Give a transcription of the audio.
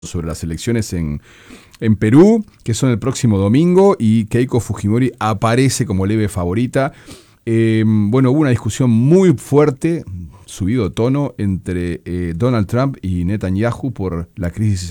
sobre las elecciones en Perú, que son el próximo domingo, y Keiko Fujimori aparece como leve favorita. Hubo una discusión muy fuerte, subido de tono, entre Donald Trump y Netanyahu por la crisis